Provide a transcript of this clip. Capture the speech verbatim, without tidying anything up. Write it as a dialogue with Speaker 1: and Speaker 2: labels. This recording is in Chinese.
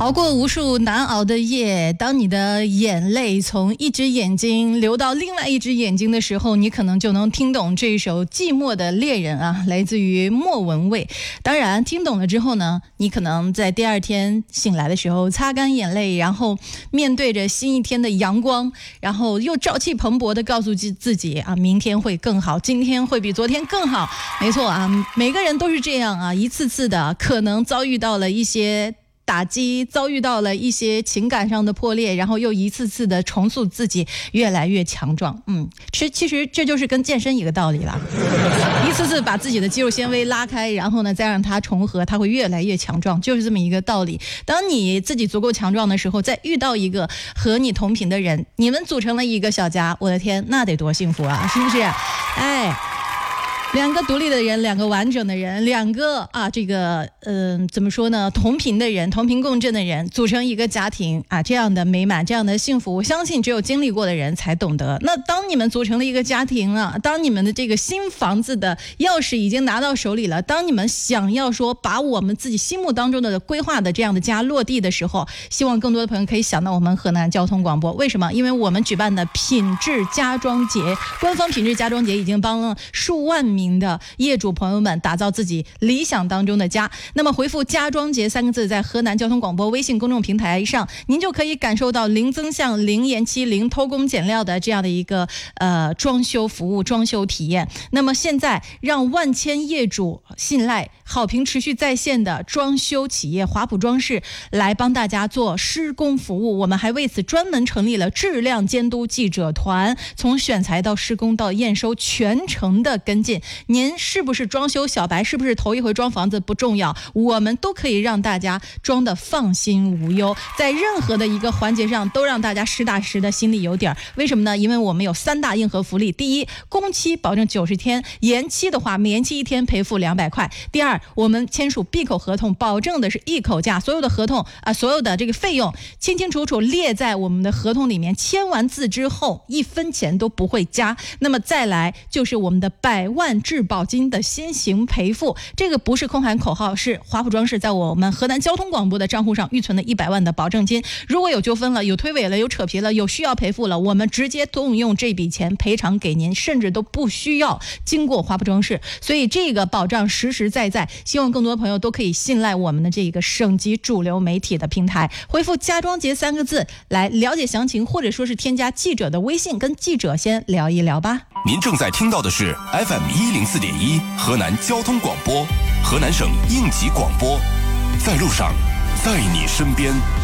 Speaker 1: 熬过无数难熬的夜，当你的眼泪从一只眼睛流到另外一只眼睛的时候，你可能就能听懂这首《寂寞的恋人》啊，来自于莫文蔚。当然听懂了之后呢，你可能在第二天醒来的时候擦干眼泪，然后面对着新一天的阳光，然后又朝气蓬勃地告诉自己啊，明天会更好，今天会比昨天更好。没错啊，每个人都是这样啊，一次次的可能遭遇到了一些打击，遭遇到了一些情感上的破裂，然后又一次次的重塑自己，越来越强壮。嗯，其其实这就是跟健身一个道理啦，一次次把自己的肌肉纤维拉开，然后呢再让它重合，它会越来越强壮，就是这么一个道理。当你自己足够强壮的时候，再遇到一个和你同频的人，你们组成了一个小家，我的天，那得多幸福啊，是不是？哎。两个独立的人，两个完整的人，两个啊，这个嗯、呃，怎么说呢？同频的人，同频共振的人，组成一个家庭啊，这样的美满，这样的幸福，我相信只有经历过的人才懂得。那当你们组成了一个家庭啊，当你们的这个新房子的钥匙已经拿到手里了，当你们想要说把我们自己心目当中的规划的这样的家落地的时候，希望更多的朋友可以想到我们河南交通广播。为什么？因为我们举办的品质家装节，官方品质家装节已经帮了数万名的业主朋友们打造自己理想当中的家。那么回复家装节三个字，在河南交通广播微信公众平台上，您就可以感受到零增项、零延期、零偷工减料的这样的一个呃装修服务、装修体验。那么现在让万千业主信赖、好评持续在线的装修企业华普装饰来帮大家做施工服务。我们还为此专门成立了质量监督记者团，从选材到施工到验收全程的跟进。您是不是装修小白，是不是头一回装房子不重要，我们都可以让大家装得放心无忧，在任何的一个环节上都让大家实打实的心里有底儿。为什么呢？因为我们有三大硬核福利。第一，工期保证九十天，延期的话每延期一天赔付两百块。第二，我们签署闭口合同，保证的是一口价，所有的合同啊、呃，所有的这个费用清清楚楚列在我们的合同里面，签完字之后一分钱都不会加。那么再来就是我们的百万质保金的先行赔付，这个不是空喊口号，是华普装饰在我们河南交通广播的账户上预存的一百万的保证金。如果有纠纷了，有推诿了，有扯皮了，有需要赔付了，我们直接动用这笔钱赔偿给您，甚至都不需要经过华普装饰。所以这个保障实实在在，希望更多朋友都可以信赖我们的这个省级主流媒体的平台。回复家装节三个字来了解详情，或者说是添加记者的微信，跟记者先聊一聊吧。
Speaker 2: 您正在听到的是 F M 一零四点一河南交通广播，河南省应急广播，在路上，在你身边。